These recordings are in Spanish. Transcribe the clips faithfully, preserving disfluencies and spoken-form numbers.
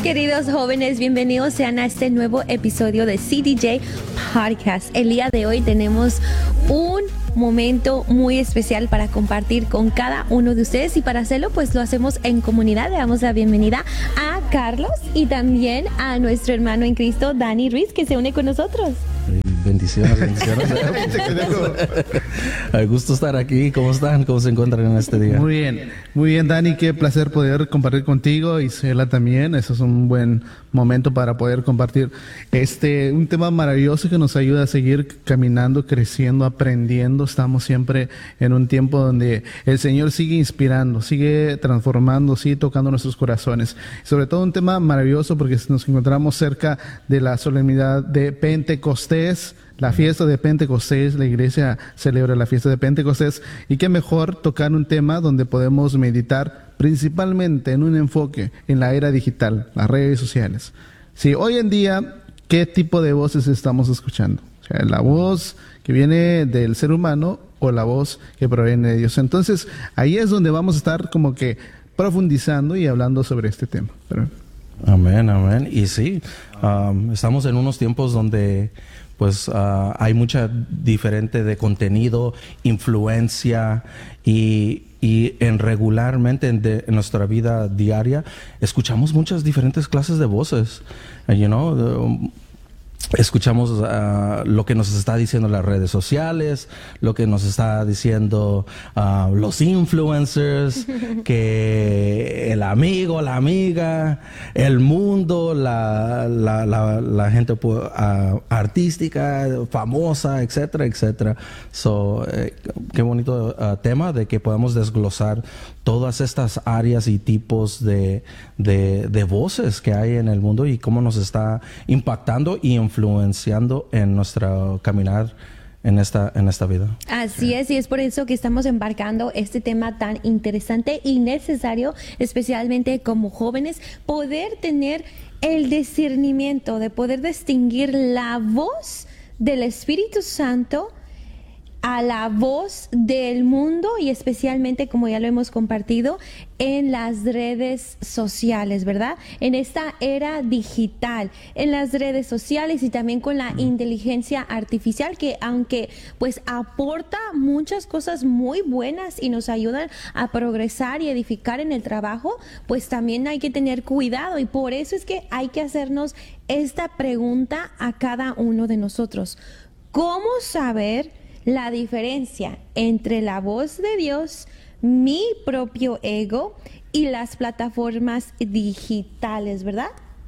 Queridos jóvenes, bienvenidos sean a este nuevo episodio de C D J Podcast. El día de hoy tenemos un momento muy especial para compartir con cada uno de ustedes, y para hacerlo pues lo hacemos en comunidad. Le damos la bienvenida a Carlos y también a nuestro hermano en Cristo, Dani Ruiz, que se une con nosotros. Bendiciones, bendiciones. Al gusto estar aquí. ¿Cómo están? ¿Cómo se encuentran en este día? Muy bien, muy bien, Dani. Qué placer poder compartir contigo, y Isela también. Eso es un buen momento para poder compartir este un tema maravilloso que nos ayuda a seguir caminando, creciendo, aprendiendo. Estamos siempre en un tiempo donde el Señor sigue inspirando, sigue transformando, sigue tocando nuestros corazones. Sobre todo un tema maravilloso porque nos encontramos cerca de la solemnidad de Pentecostés. La fiesta de Pentecostés, la iglesia celebra la fiesta de Pentecostés, y qué mejor tocar un tema donde podemos meditar principalmente en un enfoque en la era digital, las redes sociales. Sí, hoy en día, ¿qué tipo de voces estamos escuchando? O sea, la voz que viene del ser humano o la voz que proviene de Dios. Entonces, ahí es donde vamos a estar como que profundizando y hablando sobre este tema. Pero... Amén, amén. Y sí, um, estamos en unos tiempos donde pues uh, hay mucha diferente de contenido, influencia, y, y en regularmente en, de, en nuestra vida diaria escuchamos muchas diferentes clases de voces, you know, um, escuchamos uh, lo que nos está diciendo las redes sociales, lo que nos está diciendo uh, los influencers, que el amigo, la amiga, el mundo, la, la, la, la gente uh, artística, famosa, etcétera, etcétera. So, eh, qué bonito uh, tema de que podamos desglosar todas estas áreas y tipos de, de, de voces que hay en el mundo y cómo nos está impactando y influenciando en nuestro caminar en esta, en esta vida. Así es, y es por eso que estamos embarcando este tema tan interesante y necesario, especialmente como jóvenes, poder tener el discernimiento de poder distinguir la voz del Espíritu Santo a la voz del mundo, y especialmente, como ya lo hemos compartido, en las redes sociales, ¿verdad? En esta era digital, en las redes sociales, y también con la inteligencia artificial, que aunque pues aporta muchas cosas muy buenas y nos ayudan a progresar y edificar en el trabajo, pues también hay que tener cuidado, y por eso es que hay que hacernos esta pregunta a cada uno de nosotros: ¿cómo saber la diferencia entre la voz de Dios, mi propio ego y las plataformas digitales, verdad?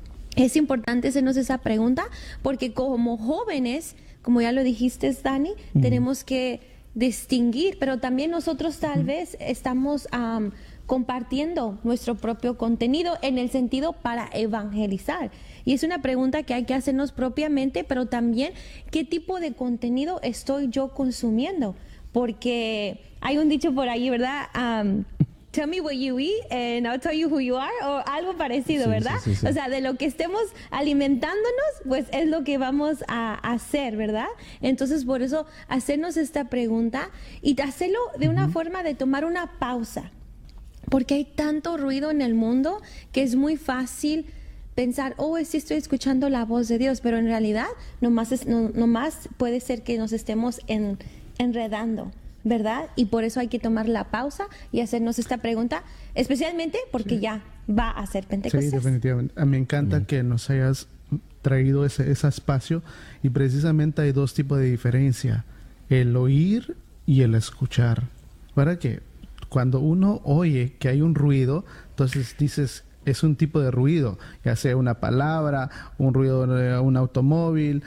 Es importante hacernos esa pregunta porque como jóvenes, como ya lo dijiste, Dani, uh-huh. tenemos que distinguir, pero también nosotros tal uh-huh. vez estamos um, compartiendo nuestro propio contenido en el sentido para evangelizar. Y es una pregunta que hay que hacernos propiamente, pero también qué tipo de contenido estoy yo consumiendo. Porque hay un dicho por ahí, ¿verdad? Um, Tell me what you eat and I'll tell you who you are, o algo parecido, sí, ¿verdad? Sí, sí, sí. O sea, de lo que estemos alimentándonos, pues es lo que vamos a hacer, ¿verdad? Entonces, por eso, hacernos esta pregunta y hacerlo de una uh-huh. forma de tomar una pausa. Porque hay tanto ruido en el mundo que es muy fácil pensar, oh, sí estoy escuchando la voz de Dios, pero en realidad nomás, es, no, nomás puede ser que nos estemos en, enredando, ¿verdad? Y por eso hay que tomar la pausa y hacernos esta pregunta, especialmente porque sí. ya va a ser Pentecostés. Sí, definitivamente. A mí me encanta mm. que nos hayas traído ese, ese espacio, y precisamente hay dos tipos de diferencia: el oír y el escuchar. ¿Para qué? Cuando uno oye que hay un ruido, entonces dices, es un tipo de ruido, ya sea una palabra, un ruido de un automóvil,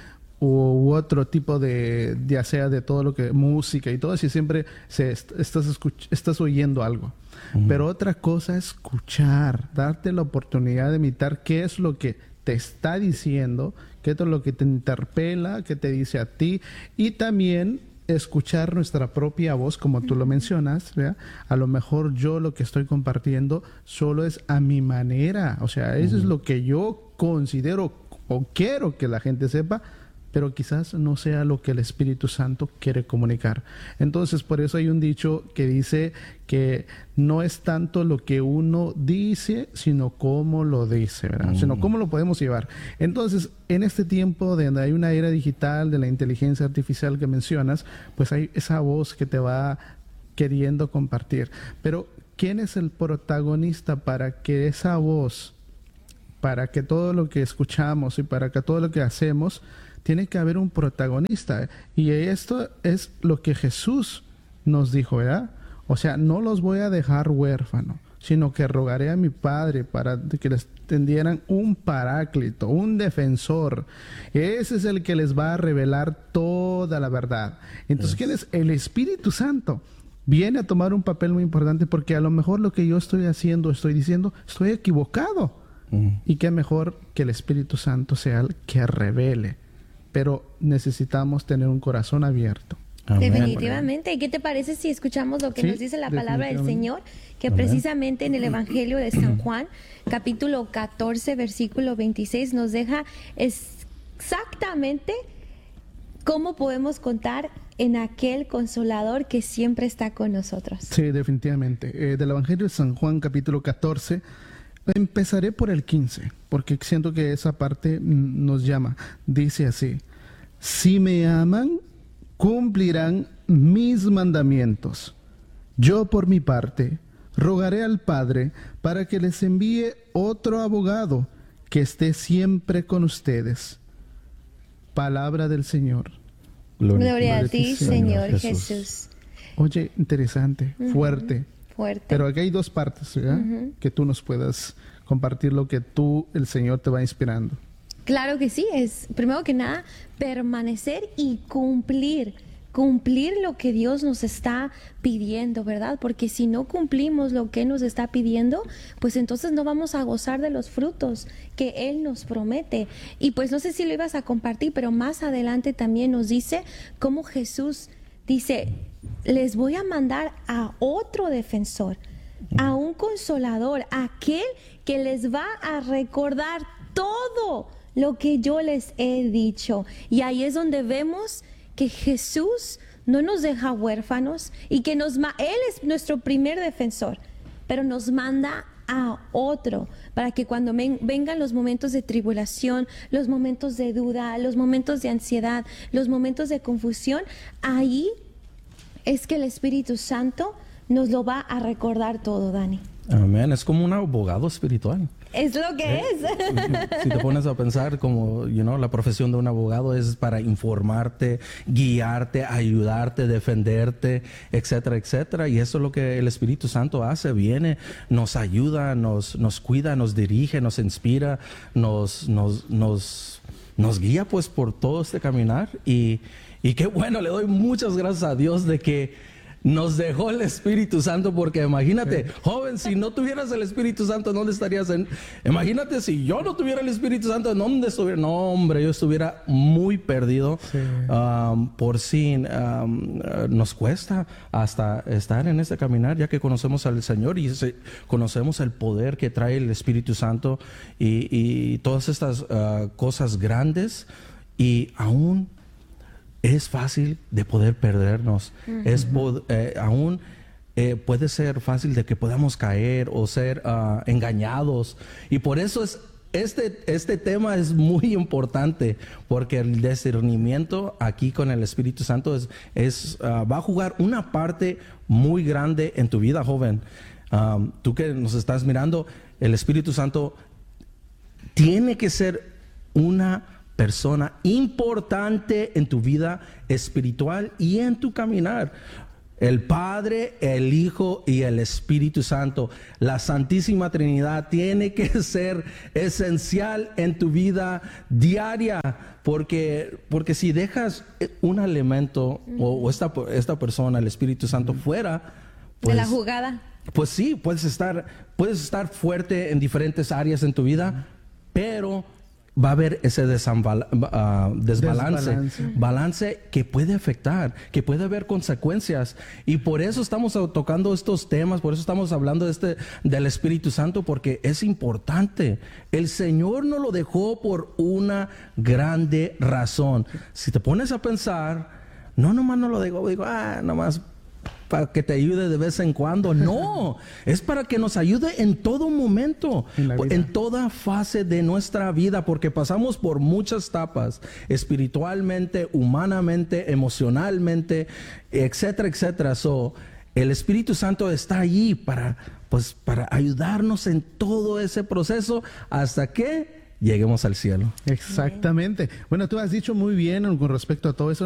u otro tipo de, ya sea de todo lo que, música y todo, así siempre se, estás, escuch, estás oyendo algo. Uh-huh. Pero otra cosa es escuchar, darte la oportunidad de imitar qué es lo que te está diciendo, qué es lo que te interpela, qué te dice a ti, y también escuchar nuestra propia voz, como tú lo mencionas, ¿verdad? A lo mejor yo lo que estoy compartiendo solo es a mi manera, o sea, eso uh-huh. es lo que yo considero o quiero que la gente sepa, pero quizás no sea lo que el Espíritu Santo quiere comunicar. Entonces, por eso hay un dicho que dice que no es tanto lo que uno dice, sino cómo lo dice, ¿verdad? Mm. Sino cómo lo podemos llevar. Entonces, en este tiempo donde hay una era digital de la inteligencia artificial que mencionas, pues hay esa voz que te va queriendo compartir. Pero, ¿quién es el protagonista para que esa voz, para que todo lo que escuchamos y para que todo lo que hacemos, tiene que haber un protagonista? Y esto es lo que Jesús nos dijo, ¿verdad? O sea, no los voy a dejar huérfanos, sino que rogaré a mi Padre para que les tendieran un paráclito, un defensor. Ese es el que les va a revelar toda la verdad. Entonces, ¿quién es? El Espíritu Santo. Viene a tomar un papel muy importante, porque a lo mejor lo que yo estoy haciendo, estoy diciendo, estoy equivocado. Mm. Y qué mejor que el Espíritu Santo sea el que revele. Pero necesitamos tener un corazón abierto. Amén. Definitivamente. ¿Y qué te parece si escuchamos lo que sí, nos dice la palabra del Señor? Que Amén. Precisamente en el Evangelio de San Juan, capítulo catorce, versículo veintiséis, nos deja exactamente cómo podemos contar en aquel Consolador que siempre está con nosotros. Sí, definitivamente. Eh, del Evangelio de San Juan, capítulo catorce, empezaré por el quince, porque siento que esa parte nos llama. Dice así: si me aman, cumplirán mis mandamientos. Yo, por mi parte, rogaré al Padre para que les envíe otro abogado que esté siempre con ustedes. Palabra del Señor. Gloria, Gloria a ti, Señor Jesús. Jesús. Oye, interesante, uh-huh. fuerte. Fuerte. Pero aquí hay dos partes, ¿verdad? Uh-huh. Que tú nos puedas compartir lo que tú, el Señor, te va inspirando. Claro que sí, es primero que nada permanecer y cumplir, cumplir lo que Dios nos está pidiendo, ¿verdad? Porque si no cumplimos lo que nos está pidiendo, pues entonces no vamos a gozar de los frutos que Él nos promete. Y pues no sé si lo ibas a compartir, pero más adelante también nos dice cómo Jesús dice: les voy a mandar a otro defensor, a un consolador, a aquel que les va a recordar todo lo que yo les he dicho. Y ahí es donde vemos que Jesús no nos deja huérfanos y que nos ma- Él es nuestro primer defensor, pero nos manda a otro para que cuando ven- vengan los momentos de tribulación, los momentos de duda, los momentos de ansiedad, los momentos de confusión, ahí es que el Espíritu Santo nos lo va a recordar todo, Dani. Amén. Es como un abogado espiritual. Es lo que ¿Eh? es. Si te pones a pensar, como, you know, la profesión de un abogado es para informarte, guiarte, ayudarte, defenderte, etcétera, etcétera. Y eso es lo que el Espíritu Santo hace. Viene, nos ayuda, nos, nos cuida, nos dirige, nos inspira, nos, nos, nos, nos guía pues por todo este caminar. Y, y qué bueno, le doy muchas gracias a Dios de que nos dejó el Espíritu Santo, porque imagínate, sí. joven, si no tuvieras el Espíritu Santo, ¿dónde estarías? En... Imagínate si yo no tuviera el Espíritu Santo, ¿dónde estuviera? No, hombre, yo estuviera muy perdido. Sí. Um, por si um, nos cuesta hasta estar en este caminar, ya que conocemos al Señor y se, conocemos el poder que trae el Espíritu Santo y, y todas estas uh, cosas grandes, y aún es fácil de poder perdernos. Uh-huh. Es eh, aún eh, puede ser fácil de que podamos caer o ser uh, engañados. Y por eso es este, este tema es muy importante, porque el discernimiento aquí con el Espíritu Santo es, es, uh, va a jugar una parte muy grande en tu vida, joven. Um, tú que nos estás mirando, el Espíritu Santo tiene que ser una persona importante en tu vida espiritual y en tu caminar. El Padre, el Hijo y el Espíritu Santo, la Santísima Trinidad, tiene que ser esencial en tu vida diaria, porque, porque si dejas un elemento uh-huh. o, o esta, esta persona, el Espíritu Santo, uh-huh. fuera pues, de la jugada, pues sí, puedes estar, puedes estar fuerte en diferentes áreas en tu vida, uh-huh. pero va a haber ese desambala- uh, desbalance, Desbalance. balance que puede afectar, que puede haber consecuencias. Y por eso estamos tocando estos temas, por eso estamos hablando de este, del Espíritu Santo, porque es importante. El Señor nos lo dejó por una grande razón. Si te pones a pensar, no nomás no lo digo, digo, ah, nomás para que te ayude de vez en cuando. No, es para que nos ayude en todo momento, En la vida. en toda fase de nuestra vida, porque pasamos por muchas etapas, espiritualmente, humanamente, emocionalmente, etcétera, etcétera. So, el Espíritu Santo está allí para, pues, para ayudarnos en todo ese proceso hasta que lleguemos al cielo. Exactamente. Bueno, tú has dicho muy bien con respecto a todo eso.